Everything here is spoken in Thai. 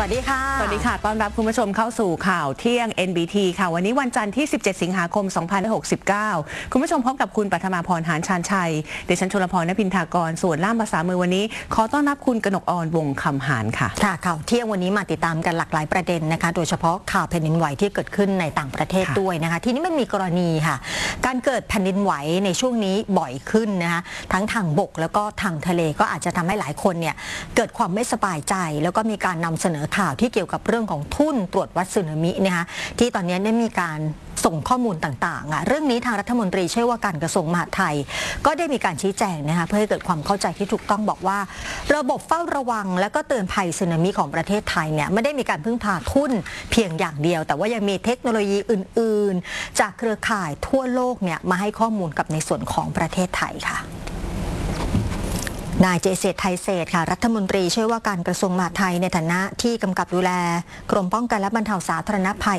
วัสดีค่ะสวัสดีค่ะต้อนรับคุณผู้ชมเข้าสู่ข่าวเที่ยง NBT ค่ะวันนี้วันจันทร์ที่ 17 สิงหาคม 2569 คุณผู้ชมพบกับคุณปัทมาพร หานชาญชัยเดชชลพร ณพินทากรส่วนล่ามภาษามือวันนี้ขอต้อนรับคุณกนกอร วงคำหานค่ะข่าวเที่ยงวันนี้มาติดตามกันหลากหลายประเด็นนะคะโดยเฉพาะข่าวแผ่นดินไหวที่เกิดขึ้นในต่างประเทศด้วยนะคะทีนี้มันมีกรณีค่ะการเกิดแผ่นดินไหวในช่วงนี้บ่อยขึ้นนะคะทั้งทางบกแล้วก็ทางทะเลก็อาจจะทำให้หลายคนเนี่ยเกิดความไม่สบายใจแล้วก็มีการนำเสนอข่าวที่เกี่ยวกับเรื่องของทุ่นตรวจวัดสึนามินะคะที่ตอนนี้ได้มีการส่งข้อมูลต่างๆเรื่องนี้ทางรัฐมนตรีช่วยว่าการกระทรวงมหาดไทยก็ได้มีการชี้แจงนะคะเพื่อให้เกิดความเข้าใจที่ถูกต้องบอกว่าระบบเฝ้าระวังและก็เตือนภัยสึนามิของประเทศไทยเนี่ยไม่ได้มีการพึ่งพาทุ่นเพียงอย่างเดียวแต่ว่ายังมีเทคโนโลยีอื่นๆจากเครือข่ายทั่วโลกเนี่ยมาให้ข้อมูลกับในส่วนของประเทศไทยค่ะนายเจษฎไทยเศรษฐ์ค่ะรัฐมนตรีช่วยว่าการกระทรวงมหาดไทยในฐานะที่กำกับดูแลกรมป้องกันและบรรเทาสาธารณภัย